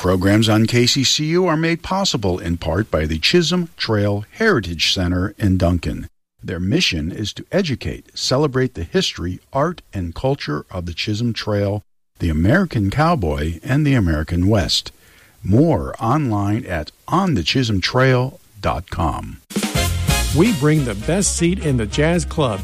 Programs on KCCU are made possible in part by the Chisholm Trail Heritage Center in Duncan. Their mission is to educate, celebrate the history, art, and culture of the Chisholm Trail, the American cowboy, and the American West. More online at onthechisholmtrail.com. We bring the best seat in the Jazz Club